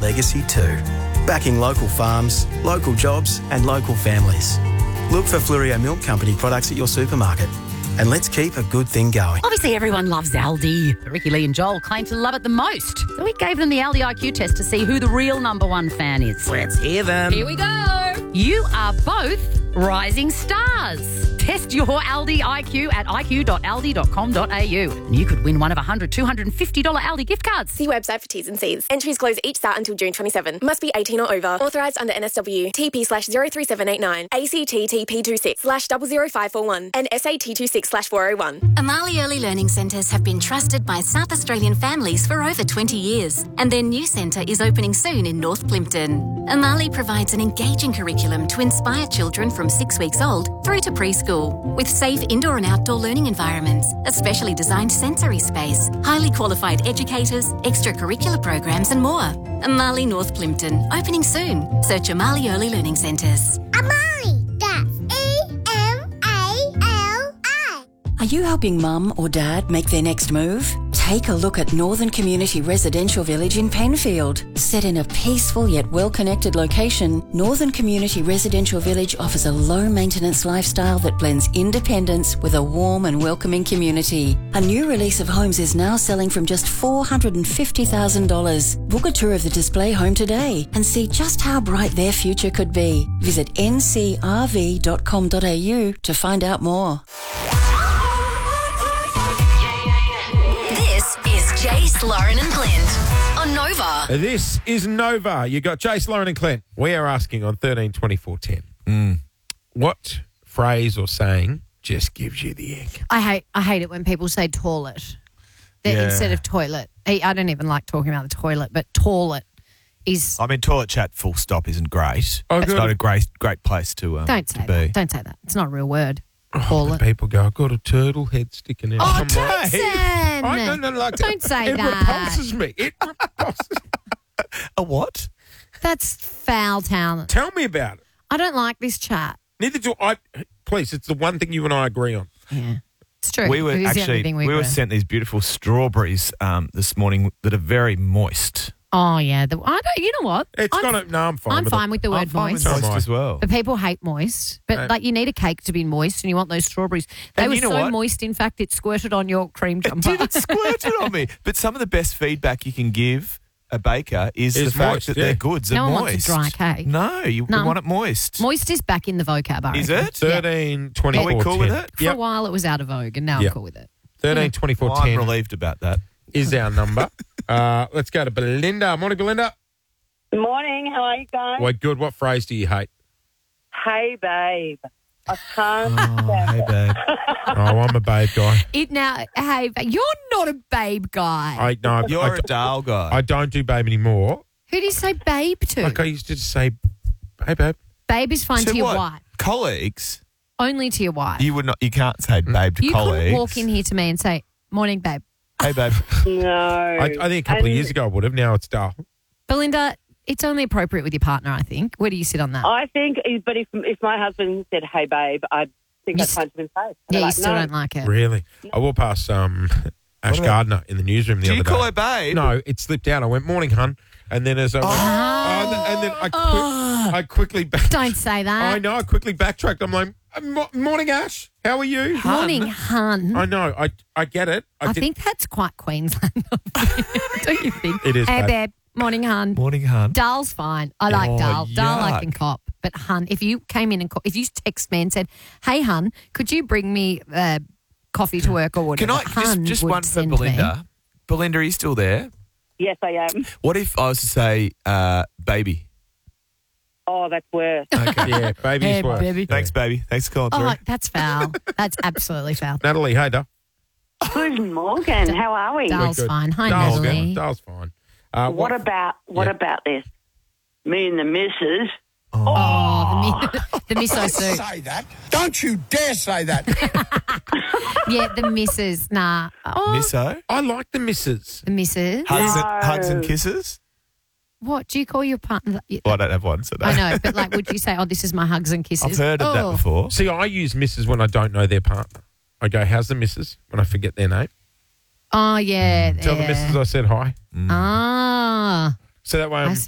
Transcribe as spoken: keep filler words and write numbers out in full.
legacy too. Backing local farms, local jobs and local families. Look for Flurio Milk Company products at your supermarket. And let's keep a good thing going. Obviously, everyone loves Aldi. Ricky, Lee and Joel claim to love it the most. So we gave them the Aldi I Q test to see who the real number one fan is. Let's hear them. Here we go. You are both rising stars. Test your Aldi I Q at i q dot aldi dot com dot a u. And you could win one of one hundred, two hundred fifty dollars Aldi gift cards. See website for T's and C's. Entries close each start until June twenty-seventh. Must be eighteen or over. Authorised under N S W. T P slash zero three seven eight nine. A C T T P two six slash zero zero five four one. And S A T two six slash four oh one. Amali Early Learning Centres have been trusted by South Australian families for over twenty years, and their new centre is opening soon in North Plimpton. Amali provides an engaging curriculum to inspire children from six weeks old through to preschool, with safe indoor and outdoor learning environments, a specially designed sensory space, highly qualified educators, extracurricular programs and more. Amali North Plimpton, opening soon. Search Amali Early Learning Centres. Amali, that's E M A L I. Are you helping mum or dad make their next move? Take a look at Northern Community Residential Village in Penfield. Set in a peaceful yet well-connected location, Northern Community Residential Village offers a low-maintenance lifestyle that blends independence with a warm and welcoming community. A new release of homes is now selling from just four hundred fifty thousand dollars. Book a tour of the display home today and see just how bright their future could be. Visit n c r v dot com dot a u to find out more. Jace, Lauren and Clint on Nova. This is Nova. You got Jace, Lauren and Clint. We are asking on thirteen twenty-four ten. Mm. What phrase or saying just gives you the ick? I hate I hate it when people say toilet Yeah. instead of toilet. I, I don't even like talking about the toilet, but toilet is... I mean, toilet chat full stop isn't great. Oh, it's good. not a great great place to, um, don't to say be. that. Don't say that. It's not a real word. Oh, Toilet. the people go, I've got a turtle head sticking out. Oh, I'm like, Tyson! I don't, know, like, Don't say it that. repulses me. It repulses A what? That's foul talent. Tell me about it. I don't like this chat. Neither do I. Please, it's the one thing you and I agree on. Yeah. It's true. We were It is the only actually thing we, we were agree. sent these beautiful strawberries um, this morning that are very moist. Oh, yeah. The, I don't, you know what? It's I'm, got a, no, I'm fine I'm with fine it. with the I'm word fine moist. with So moist am I. as well. But people hate moist. But, No. like, you need a cake to be moist and you want those strawberries. They And were you know so what? moist, in fact, it squirted on your cream jumper. It did, it squirted on me. But some of the best feedback you can give a baker is Is the fact moist, that yeah. their goods are No one moist. wants a dry cake. No, you No. want it moist. Moist is back in the vocab, I Is reckon. it? thirteen twenty-four Are we cool with ten. it? For a while, it was out of vogue, and now Yep. I'm cool with it. thirteen twenty-four Well, I'm ten relieved about that. is our number. uh, let's go to Belinda. Morning, Belinda. Good morning. How are you guys? Well, good. What phrase do you hate? Hey, babe. I can't Oh, stand hey, it. babe. Oh, I'm a babe guy. It now, hey, but you're not a babe guy. I no, You're I, a Dale guy. I don't do babe anymore. Who do you say babe to? Like I used to just say, hey, babe. Babe is fine To to your what? wife. Colleagues, Only to your wife. you would not. You can't say babe to You colleagues. couldn't walk in here to me and say, morning, babe. Hey, babe. No. I, I think a couple of And years ago I would have. Now it's dull. Belinda, it's only appropriate with your partner, I think. Where do you sit on that? I think, but if if my husband said, hey, babe, I'd think You I'd s- punch him in the face. yeah, I'd be you like, still no. don't like it. Really? I walked past um, Ash What about- Gardner in the newsroom the Do other you day. call her babe? No, it slipped out. I went, morning, hun. And then as I went, oh, and then, and then I, quick, Oh. I quickly back. Don't say that. I know. I quickly backtracked. I'm like, "Mo- morning, Ash. How are you? Morning, hun. I know. I I get it. I, I did- think that's quite Queensland. Don't you think? It is, Hey, babe. babe. Morning, hun. Morning, hun. Dale's fine. I like Oh, Dale. Dale I yuck. can cop. But hun, if you came in and co- if you text me and said, "Hey, hun, could you bring me uh, coffee to work or whatever?" Can I just hun just would one for send me. Belinda? Belinda, are you still there? Yes, I am. What if I was to say, uh, baby? Oh, that's worse. Okay. yeah, baby's Hey, work. baby. Thanks, baby. Thanks for calling Oh, through. that's foul. That's absolutely foul. Natalie, hey, Dale. Good morning. How are we? Dale's Good. fine. Hi, Dale's Natalie. fine. Dale's fine. Uh, What about what Yeah. about this? Me and the missus. Oh, the, mi- the miso soup. Say that. Don't you dare say that. Yeah, the missus. Nah. Oh, Misso? I like the missus. the missus. Hugs, No. and, hugs and kisses? What do you call your partner? Well, I don't have one, so no. I know, but like, would you say, "Oh, this is my hugs and kisses"? I've heard of oh. that before. See, I use missus when I don't know their partner. I go, how's the missus? When I forget their name. Oh, yeah. Tell the yeah. missus I said hi. Ah. So that way I I'm